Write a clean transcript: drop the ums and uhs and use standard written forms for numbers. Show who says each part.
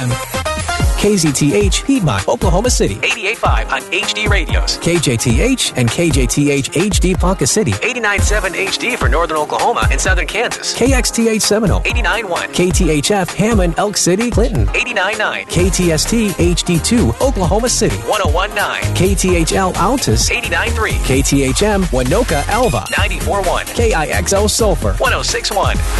Speaker 1: KZTH, Piedmont, Oklahoma City.
Speaker 2: 88.5 on HD radios.
Speaker 1: KJTH and KJTH HD Ponca City.
Speaker 2: 89.7 HD for Northern Oklahoma and Southern Kansas.
Speaker 1: KXTH Seminole.
Speaker 2: 89.1.
Speaker 1: KTHF Hammond, Elk City, Clinton.
Speaker 2: 89.9.
Speaker 1: KTST HD2 Oklahoma City.
Speaker 2: 101.9.
Speaker 1: KTHL Altus.
Speaker 2: 89.3.
Speaker 1: KTHM Winoka Alva.
Speaker 2: 94.1.
Speaker 1: KIXO Sulphur.
Speaker 2: 106.1.